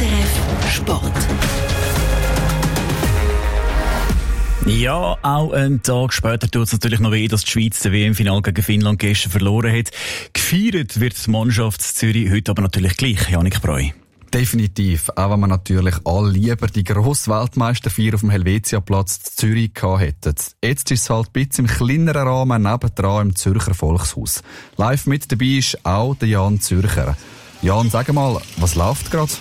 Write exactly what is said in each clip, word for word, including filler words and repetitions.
S R F Sport. Ja, auch einen Tag später tut es natürlich noch weh, dass die Schweiz das W M-Finale gegen Finnland gestern verloren hat. Gefeiert wird die Mannschaft Zürich heute aber natürlich gleich, Janik Breu. Definitiv, auch wenn wir natürlich alle lieber die grosse Weltmeisterfeier auf dem Helvetiaplatz in Zürich gehabt hätten. Jetzt ist es halt ein bisschen im kleineren Rahmen nebendran im Zürcher Volkshaus. Live mit dabei ist auch der Jan Zürcher. Jan, sag mal, was läuft gerade?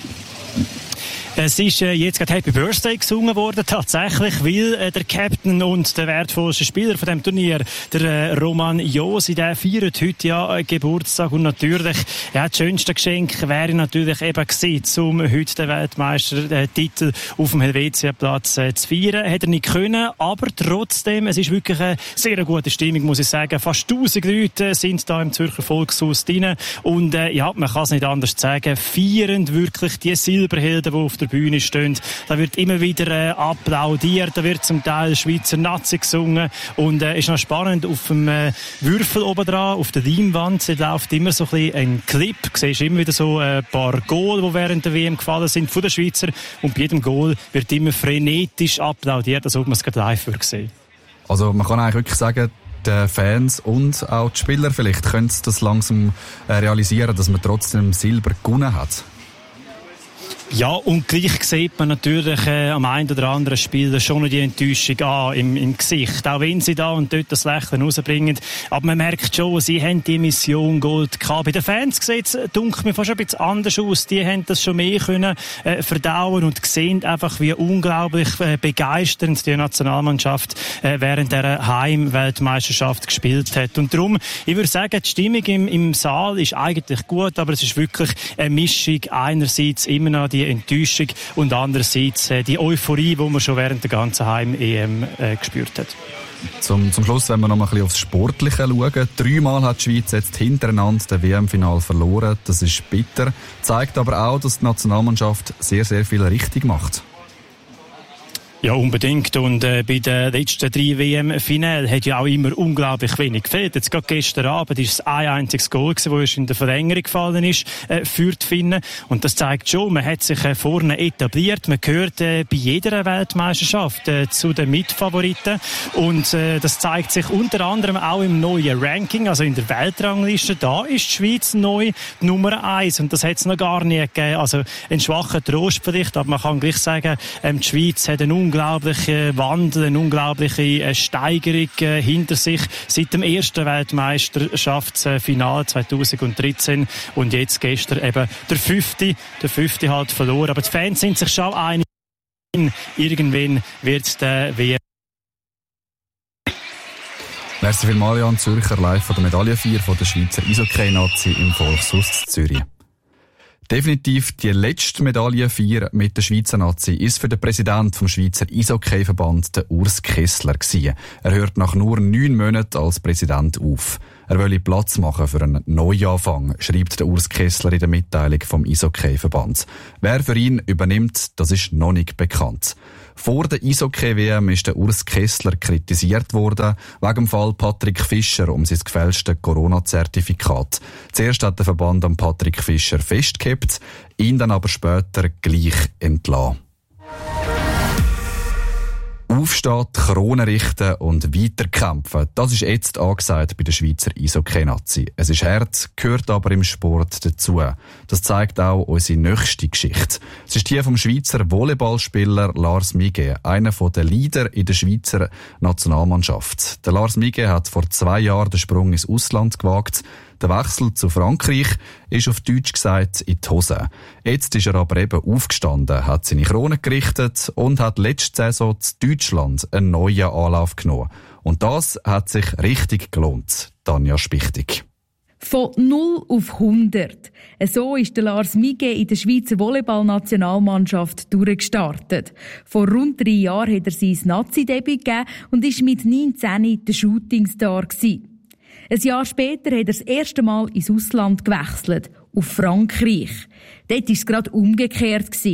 Es ist äh, jetzt gerade Happy Birthday gesungen worden, tatsächlich, weil äh, der Captain und der wertvollste Spieler von dem Turnier, der äh, Roman Josi, der feiert heute ja äh, Geburtstag und natürlich, ja, das schönste Geschenk wäre natürlich eben gewesen, um heute den Weltmeistertitel auf dem Helvetiaplatz äh, zu feiern. Hätte er nicht können, aber trotzdem, es ist wirklich eine sehr gute Stimmung, muss ich sagen. Fast tausend Leute sind da im Zürcher Volkshaus drin und äh, ja, man kann es nicht anders sagen, feiernd wirklich die Silberhelden, die auf der Bühne stehen. Da wird immer wieder äh, applaudiert, da wird zum Teil Schweizer Nazi gesungen und es äh, ist noch spannend, auf dem äh, Würfel oben dran, auf der Leinwand, da läuft immer so ein bisschen ein Clip, du siehst immer wieder so ein äh, paar Goal, die während der W M gefallen sind von den Schweizer und bei jedem Goal wird immer frenetisch applaudiert, als ob man es gerade live sehen. Also man kann eigentlich wirklich sagen, die Fans und auch die Spieler vielleicht können das langsam äh, realisieren, dass man trotzdem Silber gewonnen hat. Ja, und gleich sieht man natürlich äh, am einen oder anderen Spieler schon noch die Enttäuschung an im, im Gesicht. Auch wenn sie da und dort das Lächeln rausbringen. Aber man merkt schon, sie haben die Mission Gold gehabt. Bei den Fans sieht es, dunkelt mir fast ein bisschen anders aus. Die haben das schon mehr können äh, verdauen und sehen einfach, wie unglaublich äh, begeisternd die Nationalmannschaft äh, während der Heimweltmeisterschaft gespielt hat. Und darum, ich würde sagen, die Stimmung im, im Saal ist eigentlich gut, aber es ist wirklich eine Mischung. Einerseits immer noch die Enttäuschung und andererseits äh, die Euphorie, die man schon während der ganzen Heim-E M äh, gespürt hat. Zum, zum Schluss, wenn wir noch mal ein bisschen aufs Sportliche schauen. Dreimal hat die Schweiz jetzt hintereinander das W M-Final verloren. Das ist bitter. Zeigt aber auch, dass die Nationalmannschaft sehr, sehr viel richtig macht. Ja, unbedingt. Und äh, bei den letzten drei W M-Finalen hat ja auch immer unglaublich wenig gefehlt. Jetzt gerade gestern Abend ist es ein einziges Goal gewesen, das in der Verlängerung gefallen ist, äh, für die Finnen. Und das zeigt schon, man hat sich äh, vorne etabliert. Man gehört äh, bei jeder Weltmeisterschaft äh, zu den Mitfavoriten. Und äh, das zeigt sich unter anderem auch im neuen Ranking, also in der Weltrangliste. Da ist die Schweiz neu die Nummer eins. Und das hat es noch gar nie gegeben. Also ein schwacher Trost vielleicht, aber man kann gleich sagen, ähm, die Schweiz hat einen unglaubliche Wandel, eine unglaubliche Steigerung äh, hinter sich seit dem ersten Weltmeisterschaftsfinale zweitausenddreizehn und jetzt gestern eben der fünfte, der fünfte halt verloren. Aber die Fans sind sich schon einig, irgendwann wird der W M. Merci vielmals, Jan Zürcher, live von der Medaillenfeier von der Schweizer Eishockey-Nazi im Volkshaus Zürich. Definitiv die letzte Medaillenfeier mit der Schweizer Nazi ist für den Präsidenten vom Schweizer Eishockey-Verband, der Urs Kessler, gewesen. Er hört nach nur neun Monaten als Präsident auf. Er wolle Platz machen für einen Neuanfang, schreibt der Urs Kessler in der Mitteilung vom Eishockey-Verband. Wer für ihn übernimmt, das ist noch nicht bekannt. Vor der Eishockey-W M ist der Urs Kessler kritisiert worden, wegen dem Fall Patrick Fischer um sein gefälschte Corona-Zertifikat. Zuerst hat der Verband an Patrick Fischer festgehalten, ihn dann aber später gleich entlassen. Aufstehen, Krone richten und weiterkämpfen. Das ist jetzt angesagt bei der Schweizer Eishockey-Nazi. Es ist hart, gehört aber im Sport dazu. Das zeigt auch unsere nächste Geschichte. Es ist die vom Schweizer Volleyballspieler Lars Mige, einer der Leader in der Schweizer Nationalmannschaft. Der Lars Mige hat vor zwei Jahren den Sprung ins Ausland gewagt. Der Wechsel zu Frankreich ist auf Deutsch gesagt in die Hose. Jetzt ist er aber eben aufgestanden, hat seine Krone gerichtet und hat letzte Saison zu Deutschland einen neuen Anlauf genommen. Und das hat sich richtig gelohnt. Tanja Spichtig. Von null auf hundert. So ist der Lars Mige in der Schweizer Volleyball-Nationalmannschaft durchgestartet. Vor rund drei Jahren hat er sein Nazi-Debüt gegeben und war mit neunzehn der Shootingstar gewesen. Ein Jahr später hat er das erste Mal ins Ausland gewechselt, auf Frankreich. Dort war es gerade umgekehrt.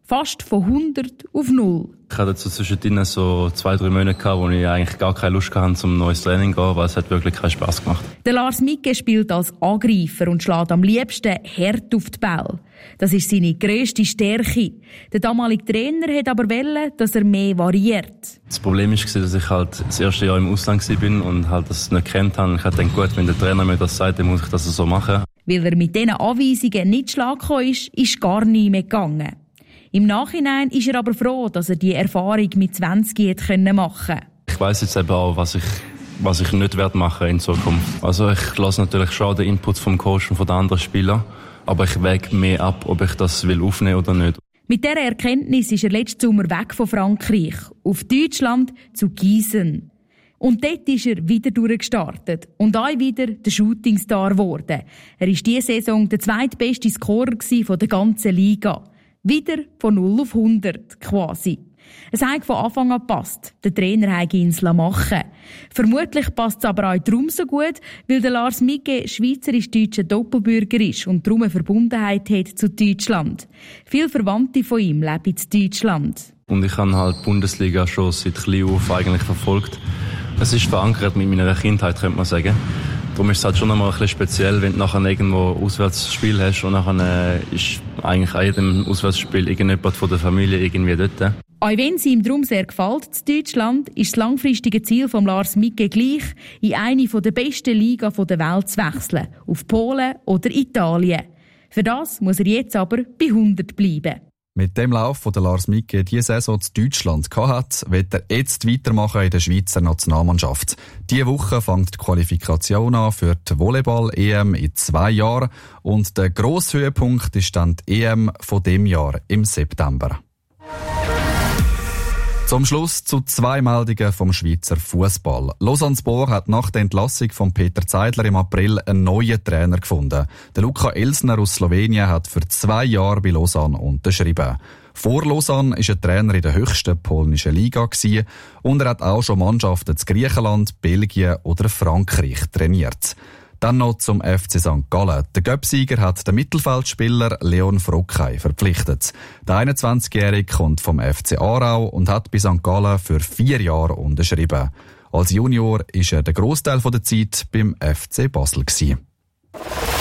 Fast von hundert auf null. Ich hatte so zwischendrin so zwei, drei Monate gehabt, wo ich eigentlich gar keine Lust hatte, zum neues Training zu gehen, weil es hat wirklich keinen Spass gemacht. Der Lars Migge spielt als Angreifer und schlägt am liebsten hart auf die Bälle. Das ist seine grösste Stärke. Der damalige Trainer hat aber wollen, dass er mehr variiert. Das Problem war, dass ich halt das erste Jahr im Ausland war und halt das nicht gekannt habe. Ich dachte, gut, wenn der Trainer mir das sagt, dann muss ich das so machen. Weil er mit diesen Anweisungen nicht schlagen ist, ist gar nicht mehr gegangen. Im Nachhinein ist er aber froh, dass er die Erfahrung mit zwanzig hätte machen können. Ich weiss jetzt eben auch, was ich, was ich nicht werde machen in Zukunft. Also ich lasse natürlich schon den Input vom Coach und von den anderen Spielern, aber ich wäge mehr ab, ob ich das will aufnehmen oder nicht. Mit dieser Erkenntnis ist er letzten Sommer weg von Frankreich, auf Deutschland zu Gießen. Und dort ist er wieder durchgestartet und auch wieder der Shootingstar geworden. Er ist diese Saison der zweitbeste Scorer von der ganzen Liga. Wieder von null auf hundert quasi. Es hat von Anfang an gepasst. Der Trainer hat ihn machen. Vermutlich passt es aber auch darum so gut, weil der Lars Migge schweizerisch-deutscher Doppelbürger ist und darum eine Verbundenheit hat zu Deutschland. Viele Verwandte von ihm leben in Deutschland. Und ich habe halt die Bundesliga schon seit klein auf eigentlich verfolgt. Es ist verankert mit meiner Kindheit, könnte man sagen. Darum ist es halt schon einmal ein bisschen speziell, wenn du nachher irgendwo ein Auswärtsspiel hast und nachher ist eigentlich an jedem Auswärtsspiel irgendjemand von der Familie irgendwie dort. Auch wenn es ihm darum sehr gefällt, in Deutschland, ist das langfristige Ziel von Lars Migge gleich, in eine der besten Ligen der Welt zu wechseln, auf Polen oder Italien. Für das muss er jetzt aber bei hundert bleiben. Mit dem Lauf, den Lars Migge diese Saison in Deutschland hatte, wird er jetzt weitermachen in der Schweizer Nationalmannschaft. Diese Woche fängt die Qualifikation an für die Volleyball-E M in zwei Jahren und der grosse Höhepunkt ist dann die E M von diesem Jahr im September. Zum Schluss zu zwei Meldungen vom Schweizer Fußball. Lausanne-Sport hat nach der Entlassung von Peter Zeidler im April einen neuen Trainer gefunden. Der Luka Elsner aus Slowenien hat für zwei Jahre bei Lausanne unterschrieben. Vor Lausanne war er Trainer in der höchsten polnischen Liga und er hat auch schon Mannschaften in Griechenland, Belgien oder Frankreich trainiert. Dann noch zum F C Sankt Gallen. Der Göpsieger hat den Mittelfeldspieler Leon Frockay verpflichtet. Der einundzwanzigjährige kommt vom F C Aarau und hat bei Sankt Gallen für vier Jahre unterschrieben. Als Junior war er den Grossteil der Zeit beim F C Basel gewesen.